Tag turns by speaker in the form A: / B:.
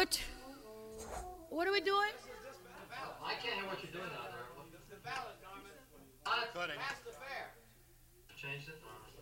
A: Robert, what are we doing?
B: I can't hear what you're doing out there.
C: The ballot, Norman.
B: Cutting.
C: Pass the fair.
B: Changed it?